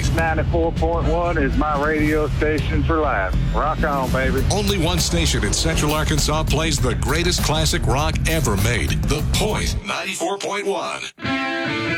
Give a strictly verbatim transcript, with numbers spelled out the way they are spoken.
ninety-four point one is my radio station for life. Rock on, baby. Only one station in Central Arkansas plays the greatest classic rock ever made. The Point ninety-four point one.